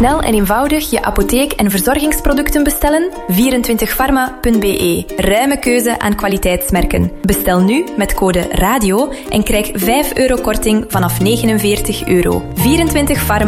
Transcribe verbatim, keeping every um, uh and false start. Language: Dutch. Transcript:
Snel en eenvoudig je apotheek- en verzorgingsproducten bestellen? vierentwintig pharma punt b e. Ruime keuze aan kwaliteitsmerken. Bestel nu met code RADIO en krijg vijf euro korting vanaf negenenveertig euro. vierentwintig pharma